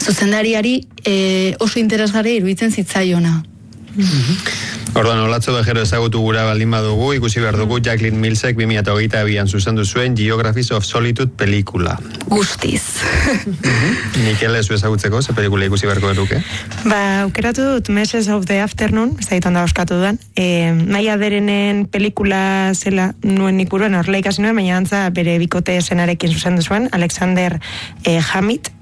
zuzendariari oso interesgarria iruditzen zitzaiona. Orduan, Olatzo Bejero ezagutu gura baldin badugu, ikusi behar dugu Jacqueline Millsek 2022an zuzendu zuen Geographies of Solitude pelikula. Guztiz. Mikel, ez ezagutzeko, ze pelikula ikusi beharko eruke? Aukeratu dut Messes of the Afternoon, ez da ditan da oskatu duan. Maia Berenen pelikula zela nuen nik buruan, horrela ikasi nuen, baina antza bere bikote esenarekin zuzendu zuen, Alexander Hamid